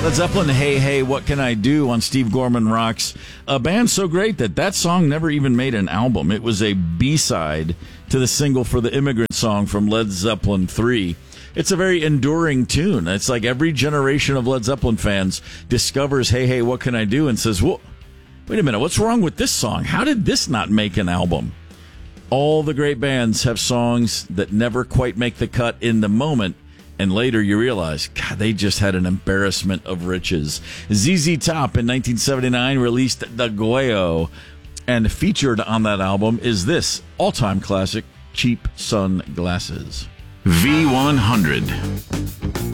Led Zeppelin, Hey, Hey, What Can I Do on Steve Gorman Rocks. A band so great that song never even made an album. It was a B-side to the single for the Immigrant Song from Led Zeppelin 3. It's a very enduring tune. It's like every generation of Led Zeppelin fans discovers Hey, Hey, What Can I Do and says, well, wait a minute, what's wrong with this song? How did this not make an album? All the great bands have songs that never quite make the cut in the moment. And later you realize, God, they just had an embarrassment of riches. ZZ Top in 1979 released Da Goyo, and featured on that album is this all-time classic, Cheap Sunglasses. V100.